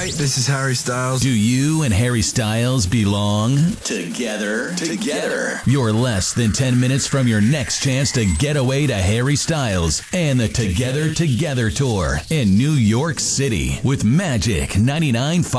Hi, this is Harry Styles. Do you and Harry Styles belong? Together. You're less than 10 minutes from your next chance to get away to Harry Styles and the Together Tour in New York City with Magic 99.5.